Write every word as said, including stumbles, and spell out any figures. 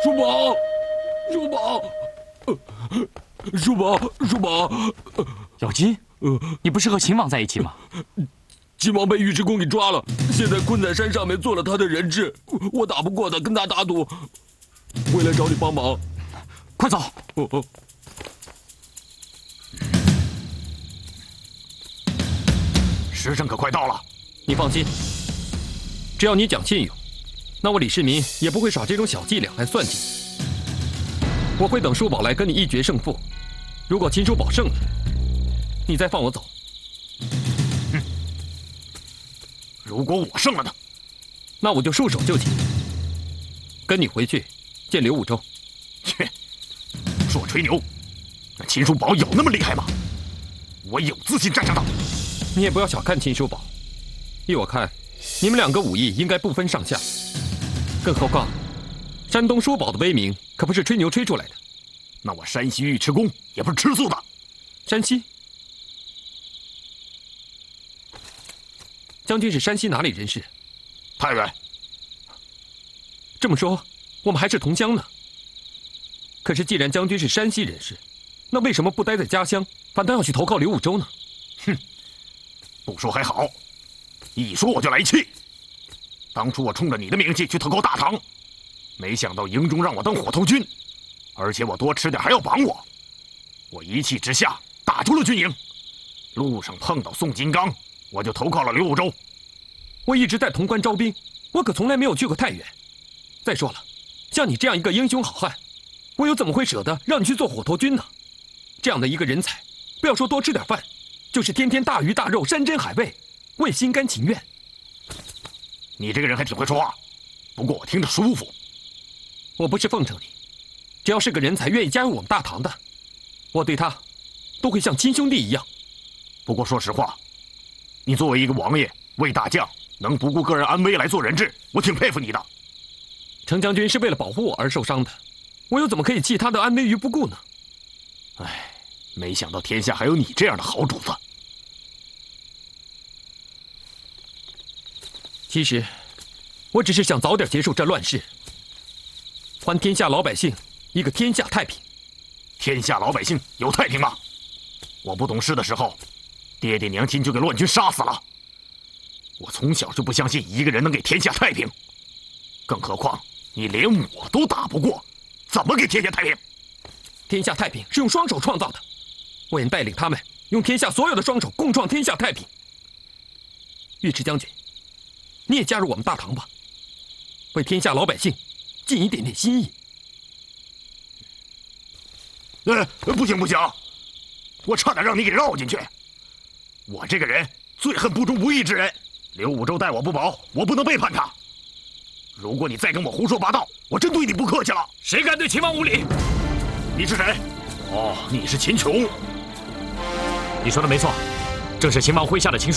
叔宝，叔宝，叔宝，叔宝， 咬金， 呃， 你不是和秦王在一起吗？ 秦王被尉迟恭给抓了，现在困在山上面，做了他的人质。我打不过他，跟他打赌，回来找你帮忙。 快走！ 哦哦， 时辰可快到了。 你放心，只要你讲信用，那我李世民也不会耍这种小伎俩来算计你。我会等叔宝来跟你一决胜负。如果秦叔宝胜了，你再放我走。 嗯，如果我胜了呢？ 那我就束手就擒，跟你回去见刘武周。 切，说吹牛，那秦叔宝有那么厉害吗？我有自信战胜他。 你也不要小看秦叔宝，依我看，你们两个武艺应该不分上下。更何况，山东叔宝的威名可不是吹牛吹出来的。 那我山西尉迟恭也不是吃素的。 山西？将军是山西哪里人士？ 太原。 这么说，我们还是同乡呢。可是既然将军是山西人士，那为什么不待在家乡，反倒要去投靠刘武周呢？ 哼，不说还好，一说我就来气。当初我冲着你的名气去投靠大唐，没想到营中让我当火头军，而且我多吃点还要绑我。我一气之下打出了军营，路上碰到宋金刚，我就投靠了刘武周。 我一直在潼关招兵，我可从来没有去过太原。再说了，像你这样一个英雄好汉，我又怎么会舍得让你去做火头军呢？这样的一个人才，不要说多吃点饭，就是天天大鱼大肉、山珍海味，我也心甘情愿。 你这个人还挺会说话，不过我听着舒服。 我不是奉承你，只要是个人才愿意加入我们大唐的，我对他都会像亲兄弟一样。 不过说实话，你作为一个王爷，为大将，能不顾个人安危来做人质，我挺佩服你的。 程将军是为了保护我而受伤的，我又怎么可以弃他的安危于不顾呢？ 唉，没想到天下还有你这样的好主子。 其实，我只是想早点结束这乱世，还天下老百姓一个天下太平。 天下老百姓有太平吗？我不懂事的时候，爹爹娘亲就给乱军杀死了。我从小就不相信一个人能给天下太平，更何况你连我都打不过，怎么给天下太平？ 天下太平是用双手创造的，我愿带领他们用天下所有的双手共创天下太平。尉迟将军，你也加入我们大唐吧，为天下老百姓尽一点点心意。 呃，不行不行，我差点让你给绕进去。我这个人最恨不忠不义之人，刘武周待我不薄，我不能背叛他。如果你再跟我胡说八道，我真对你不客气了。 谁敢对秦王无礼？ 你是谁？哦，你是秦琼。 你说的没错，正是秦王麾下的秦